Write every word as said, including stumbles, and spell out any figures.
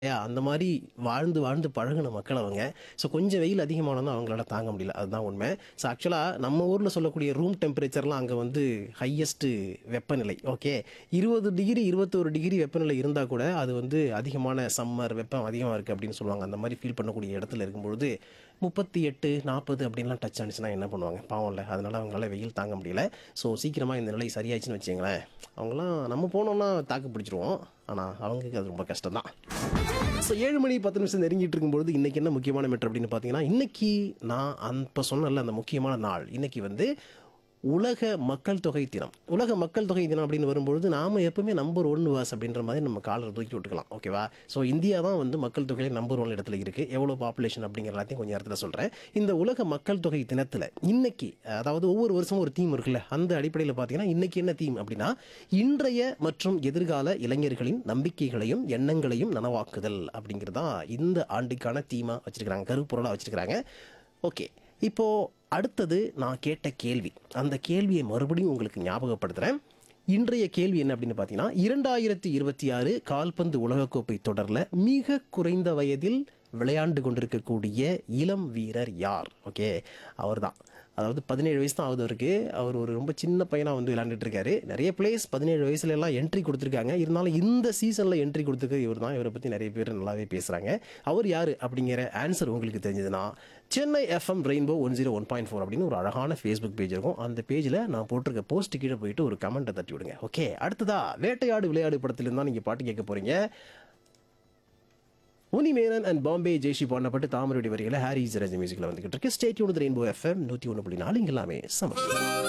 இல்லையா? அந்த மாரி வாழ்ந்து வாழ்ந்து பழகுன மக்கள் அவங்க. ஸோ கொஞ்சம் வெயில் அதிகமானோன்னா அவங்களால தாங்க முடியல. அதுதான் உண்மை. ஸோ ஆக்சுவலா நம்ம ஊர்ல சொல்லக்கூடிய ரூம் டெம்பரேச்சர்லாம் அங்க வந்து ஹையஸ்ட் வெப்பநிலை. ஓகே. இருபது டிகிரி, இருபத்தி ஒன்று டிகிரி வெப்பநிலை இருந்தா கூட, அது வந்து அதிகமான சம்மர் வெப்பம் அதிகமா இருக்கு அப்படின்னு சொல்லுவாங்க. அந்த மாரி ஃபீல் பண்ணக்கூடிய இடத்துல இருக்கும்பொழுது, முப்பத்தி எட்டு, நாற்பது அப்படின்லாம் டச் ஆனுச்சுன்னா என்ன பண்ணுவாங்க? பாவம்ல. அதனால அவங்களால வெயில் தாங்க முடியல. ஸோ சீக்கிரமா இந்த நிலை சரியாச்சுன்னு வச்சுக்கங்களேன், அவங்கலாம் நம்ம போனோம்னா தாக்கு பிடிச்சுருவோம். ஆனா அவங்களுக்கு அது ரொம்ப கஷ்டம் தான். ஸோ ஏழு மணி பத்து நிமிஷம் நெருங்கிட்டு இருக்கும்பொழுது, இன்னைக்கு என்ன முக்கியமான மேட்டர் அப்படின்னு பார்த்தீங்கன்னா, இன்னைக்கு நான் அந் இப்ப சொன்னேன்ல அந்த முக்கியமான நாள். இன்னைக்கு வந்து உலக மக்கள் தொகை தினம். உலக மக்கள் தொகை தினம் அப்படின்னு வரும்பொழுது, நாம எப்பவுமே நம்பர் ஒன் வாஸ் அப்படின்ற மாரி நம்ம காலர தூக்கி விட்டுக்கலாம். ஓகேவா? ஸோ இந்தியா தான் வந்து மக்கள் தொகையில நம்பர் ஒன் இடத்துல இருக்கு. எவ்வளோ பாப்புலேஷன் அப்படிங்கிற எல்லாத்தையும் கொஞ்ச நேரத்தில சொல்றேன். இந்த உலக மக்கள் தொகை தினத்தில இன்னைக்கு, அதாவது ஒவ்வொரு வருஷமும் ஒரு தீம் இருக்குல்ல, அந்த அடிப்படையில பார்த்தீங்கன்னா, இன்னைக்கு என்ன தீம் அப்படின்னா, இன்றைய மற்றும் எதிர்கால இளைஞர்களின் நம்பிக்கைகளையும், எண்ணங்களையும் நனவாக்குதல் அப்படிங்கிறது தான் இந்த ஆண்டுக்கான தீமா வச்சிருக்காங்க. கருப்பொருளா வச்சிருக்காங்க. ஓகே. இப்போ அடுத்தது நான் கேட்ட கேள்வி. அந்த கேள்வியை மறுபடியும் உங்களுக்கு ஞாபகப்படுத்துறேன். இன்றைய கேள்வி என்ன அப்படின்னு பார்த்தீங்கன்னா, இரண்டாயிரத்து இருபத்தி ஆறு கால்பந்து உலகக்கோப்பை தொடர்ல மிக குறைந்த வயதில் விளையாண்டு கொண்டிருக்கக்கூடிய இளம் வீரர் யார்? ஓகே. அவர்தான். அதாவது பதினேழு வயசு தான் ஆகுது அவருக்கு. அவர் ஒரு ரொம்ப சின்ன பையனா வந்து விளையாண்டுட்டு இருக்காரு. நெறைய பிளேயர்ஸ் பதினேழு வயசுல எல்லாம் என்ட்ரி குடுத்துருக்காங்க. இருந்தாலும் இந்த சீசன்ல என்ட்ரி குடுத்தது இவர் தான். இவர பத்தி நெறைய பேர் நல்லாவே பேசுறாங்க. அவர் யாரு அப்படிங்கிற ஆன்சர் உங்களுக்கு தெரிஞ்சதுன்னா, சென்னை எஃப்எம் ரெயின்போ நூற்று ஒன்று புள்ளி நான்கு அப்படின்னு ஒரு அழகான Facebook பேஜ் இருக்கும். அந்த பேஜ்ல நான் போட்டிருக்க போஸ்ட் கீழ போயிட்டு ஒரு கமெண்ட்ட தட்டி விடுங்க. ஓகே. அடுத்ததா வேட்டையாடு விளையாடு படத்திலிருந்து தான் நீங்க பாட்டு கேட்க போறீங்க. உனிமேனன் அண்ட் பாம்பே ஜெயஸ்ரீ பாடப்பட்டு தாமரையுடைய வரிகளை ஹாரி ஜெராஜ் மியூசிக்ல வந்துகிட்டு இருக்கு. Stay tuned with rainbow FM நூற்று ஒன்று புள்ளி நான்கு இங்க எல்லாமே சமம்.